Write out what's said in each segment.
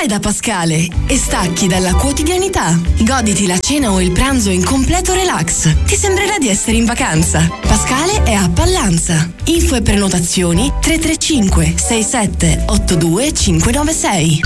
Vai da Pascale e stacchi dalla quotidianità. Goditi la cena o il pranzo in completo relax. Ti sembrerà di essere in vacanza. Pascale è a Pallanza. Info e prenotazioni 335 67 82 596.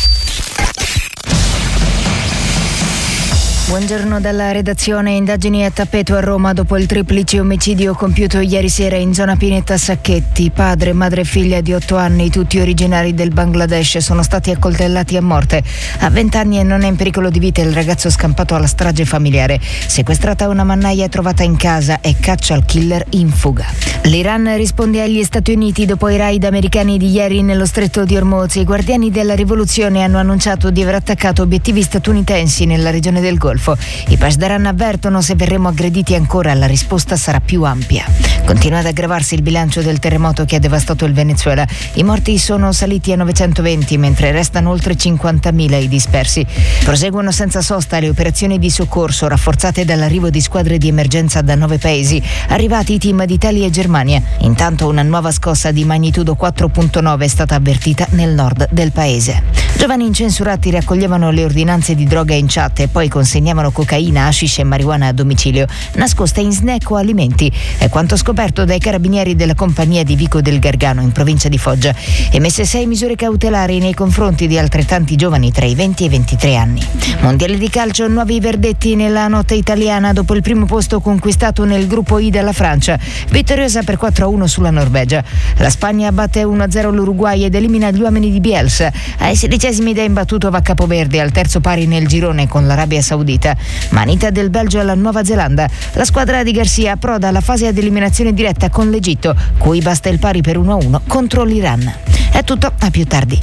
Buongiorno dalla redazione. Indagini a tappeto a Roma dopo il triplice omicidio compiuto ieri sera in zona Pineta Sacchetti. Padre, madre e figlia di 8 anni, tutti originari del Bangladesh, sono stati accoltellati a morte. A 20 anni e non è in pericolo di vita il ragazzo scampato alla strage familiare. Sequestrata una mannaia trovata in casa e caccia al killer in fuga. L'Iran risponde agli Stati Uniti dopo i raid americani di ieri nello stretto di Hormuz. I guardiani della rivoluzione hanno annunciato di aver attaccato obiettivi statunitensi nella regione del Golfo. I Pasdaran avvertono: se verremo aggrediti ancora la risposta sarà più ampia. Continua ad aggravarsi il bilancio del terremoto che ha devastato il Venezuela. I morti sono saliti a 920 mentre restano oltre 50.000 i dispersi. Proseguono senza sosta le operazioni di soccorso rafforzate dall'arrivo di squadre di emergenza da 9 paesi, arrivati i team di Italia e Germania. Intanto una nuova scossa di magnitudo 4.9 è stata avvertita nel nord del paese. Giovani incensurati raccoglievano le ordinanze di droga in chat e poi consegnavano cocaina, hashish e marijuana a domicilio, nascosta in snack o alimenti. È quanto scoperto dai carabinieri della compagnia di Vico del Gargano in provincia di Foggia. Emesse 6 misure cautelari nei confronti di altrettanti giovani tra i 20 e i 23 anni. Mondiale di calcio, nuovi verdetti nella notte italiana dopo il primo posto conquistato nel gruppo I dalla Francia, vittoriosa per 4-1 sulla Norvegia. La Spagna batte 1-0 l'Uruguay ed elimina gli uomini di Bielsa. Ai 16esimi da imbattuto va Capoverde al terzo pari nel girone con l'Arabia Saudita. Manita del Belgio alla Nuova Zelanda. La squadra di Garcia approda alla fase ad eliminazione diretta con l'Egitto, cui basta il pari per 1-1 contro l'Iran. È tutto, a più tardi.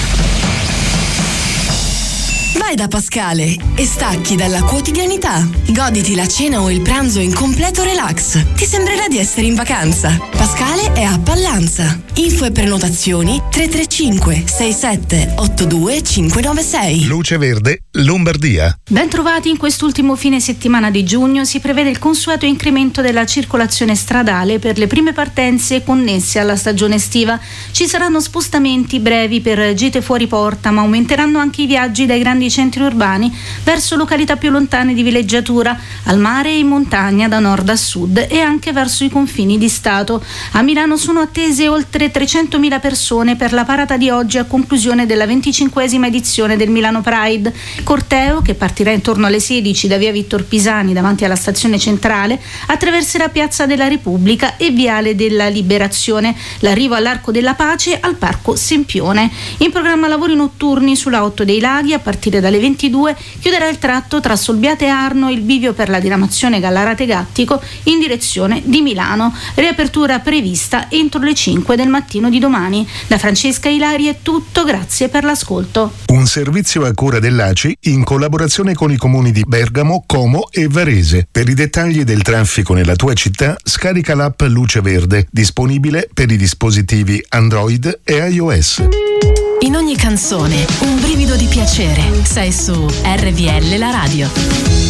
Vai da Pascale e stacchi dalla quotidianità. Goditi la cena o il pranzo in completo relax. Ti sembrerà di essere in vacanza. Pascale è a Pallanza. Info e prenotazioni 335 67 82 596. Luce Verde, Lombardia. Bentrovati. In quest'ultimo fine settimana di giugno si prevede il consueto incremento della circolazione stradale per le prime partenze connesse alla stagione estiva. Ci saranno spostamenti brevi per gite fuori porta, ma aumenteranno anche i viaggi dai grandi centri urbani verso località più lontane di villeggiatura, al mare e in montagna da nord a sud e anche verso i confini di Stato. A Milano sono attese oltre 300.000 persone per la parata di oggi a conclusione della 25esima edizione del Milano Pride. Il corteo, che partirà intorno alle 16 da via Vittor Pisani davanti alla stazione centrale, attraverserà Piazza della Repubblica e Viale della Liberazione. L'arrivo all'Arco della Pace al Parco Sempione. In programma lavori notturni sulla 8 dei Laghi a partire dalle 22. Chiuderà il tratto tra Solbiate e Arno il bivio per la diramazione Gallarate-Gattico in direzione di Milano. Riapertura prevista entro le 5 del mattino di domani. Da Francesca Ilari è tutto, grazie per l'ascolto. Un servizio a cura dell'ACI in collaborazione con i comuni di Bergamo, Como e Varese. Per i dettagli del traffico nella tua città scarica l'app Luce Verde, disponibile per i dispositivi Android e iOS. In ogni canzone un brivido di piacere. Sei su RVL la radio.